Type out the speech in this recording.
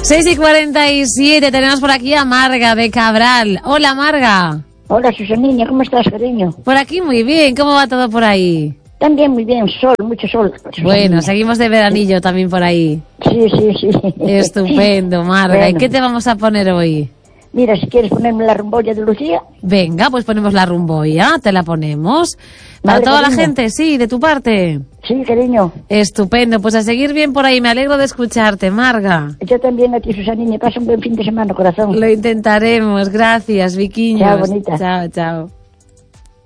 6:47, tenemos por aquí a Marga de Cabral. Hola, Marga. Hola, Susanina, ¿cómo estás, cariño? Por aquí muy bien, ¿cómo va todo por ahí? También muy bien, sol, mucho sol. Susanina. Bueno, seguimos de veranillo también por ahí. Sí. Estupendo, Marga. Bueno. ¿Y qué te vamos a poner hoy? Mira, si quieres ponerme la rumbolla de Lucía. Venga, pues ponemos la rumboya, te la ponemos. Para Vale, toda la cariño. gente, sí, de tu parte. Sí, cariño. Estupendo, pues a seguir bien por ahí. Me alegro de escucharte, Marga. Yo también a ti, Susanina. Pasa un buen fin de semana, corazón. Lo intentaremos. Gracias, Viquiños. Chao, bonita. Chao, chao.